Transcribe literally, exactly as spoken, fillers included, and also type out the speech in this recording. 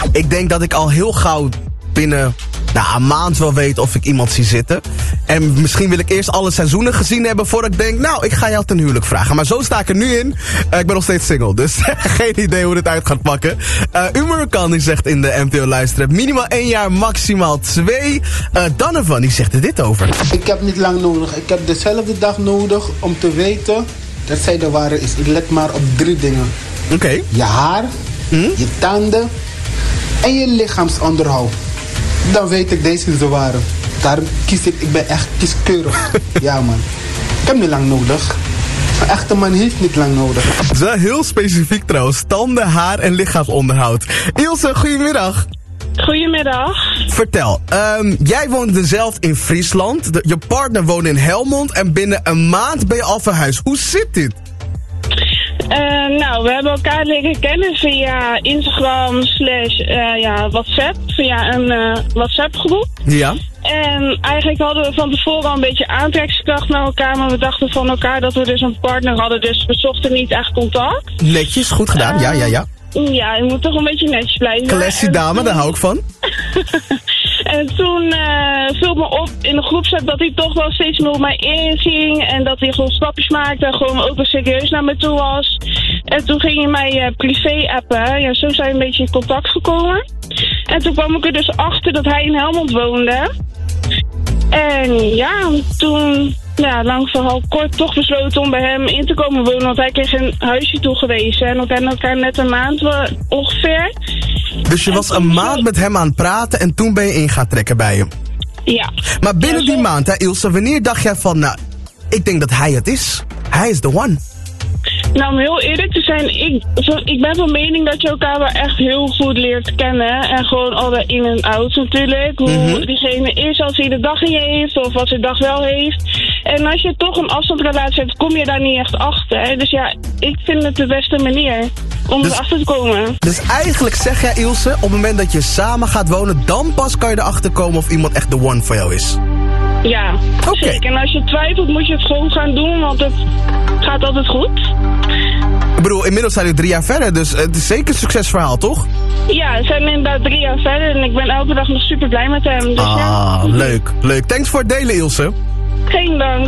Ik denk dat ik al heel gauw binnen nou, een maand wel weet of ik iemand zie zitten. En misschien wil ik eerst alle seizoenen gezien hebben voordat ik denk, nou, ik ga jou ten huwelijk vragen. Maar zo sta ik er nu in. Uh, ik ben nog steeds single, dus geen idee hoe dit uit gaat pakken. Uh, Umurkan die zegt in de M T O luisteren, minimaal één jaar, maximaal twee. Uh, Donovan die zegt er dit over. Ik heb niet lang nodig. Ik heb dezelfde dag nodig om te weten dat zij de ware is. Ik let maar op drie dingen. Oké. Okay. Je haar, hm? je tanden en je lichaamsonderhoud. Dan weet ik, deze is de ware. Daarom kies ik, ik ben echt kieskeurig. Ja man, ik heb niet lang nodig. Een echte man heeft niet lang nodig. Dat is wel heel specifiek trouwens. Tanden, haar en lichaamsonderhoud. Ilse, goedemiddag. Goedemiddag. Vertel, um, jij woonde zelf in Friesland. De, je partner woont in Helmond. En binnen een maand ben je al verhuisd. Hoe zit dit? Uh, nou, we hebben elkaar leren kennen via Instagram slash uh, ja, WhatsApp. Via een uh, WhatsApp groep. Ja. En eigenlijk hadden we van tevoren al een beetje aantrekkingskracht naar elkaar. Maar we dachten van elkaar dat we dus een partner hadden. Dus we zochten niet echt contact. Netjes, goed gedaan. Uh, ja, ja, ja. Ja, je moet toch een beetje netjes blijven. Classy dame, daar hou ik van. En toen uh, viel me op in de groepsapp dat hij toch wel steeds meer op mij inging. En dat hij gewoon stapjes maakte en gewoon ook wel serieus naar me toe was. En toen ging hij mij uh, privé appen. Ja, zo zijn we een beetje in contact gekomen. En toen kwam ik er dus achter dat hij in Helmond woonde. En ja, toen, ja, lang verhaal kort, toch besloten om bij hem in te komen wonen. Want hij kreeg een huisje toegewezen. En we kennen elkaar net een maand ongeveer. Dus je was een maand met hem aan het praten en toen ben je in gaan trekken bij hem? Ja. Maar binnen ja, zo... die maand, hè Ilse, wanneer dacht jij van, nou, ik denk dat hij het is. Hij is the one. Nou, om heel eerlijk te zijn, ik, ik ben van mening dat je elkaar wel echt heel goed leert kennen. En gewoon al de in en out natuurlijk. Hoe mm-hmm. diegene is als hij de dag niet heeft of als hij de dag wel heeft. En als je toch een afstandsrelatie hebt, kom je daar niet echt achter. Dus ja, ik vind het de beste manier om dus, erachter te komen. Dus eigenlijk zeg jij, Ilse, op het moment dat je samen gaat wonen, dan pas kan je erachter komen of iemand echt de one voor jou is. Ja, okay. Zeker. En als je twijfelt, moet je het gewoon gaan doen, want het gaat altijd goed. Ik bedoel, inmiddels zijn we drie jaar verder, dus het is zeker een succesverhaal, toch? Ja, we zijn inderdaad drie jaar verder en ik ben elke dag nog super blij met hem. Dus ah, ja. leuk, leuk. Thanks voor het delen, Ilse. Geen dank.